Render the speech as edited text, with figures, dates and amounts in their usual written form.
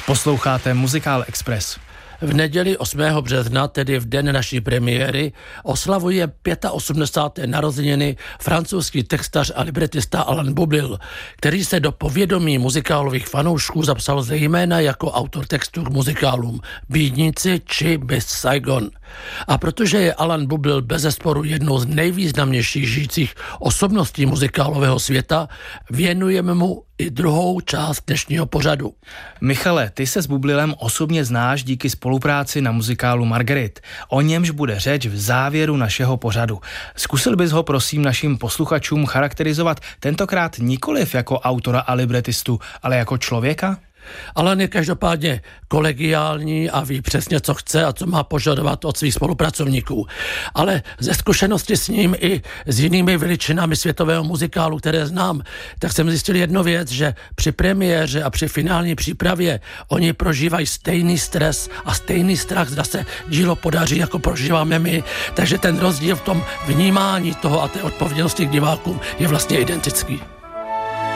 Posloucháte Muzikál Express. V neděli 8. března, tedy v den naší premiéry, oslavuje 85. narozeniny francouzský textař a libretista Alain Boublil, který se do povědomí muzikálových fanoušků zapsal zejména jako autor textů k muzikálům Bídníci či Miss Saigon. A protože je Alain Boublil bezesporu jednou z nejvýznamnějších žijících osobností muzikálového světa, věnujeme mu i druhou část dnešního pořadu. Michale, ty se s Boublilem osobně znáš díky spolupráci na muzikálu Marguerite. O němž bude řeč v závěru našeho pořadu. Zkusil bys ho prosím našim posluchačům charakterizovat tentokrát nikoliv jako autora a libretistu, ale jako člověka? Alain je každopádně kolegiální a ví přesně, co chce a co má požadovat od svých spolupracovníků. Ale ze zkušenosti s ním i s jinými veličinami světového muzikálu, které znám, tak jsem zjistil jednu věc, že při premiéře a při finální přípravě oni prožívají stejný stres a stejný strach, zda se dílo podaří, jako prožíváme my. Takže ten rozdíl v tom vnímání toho a té odpovědnosti k divákům je vlastně identický.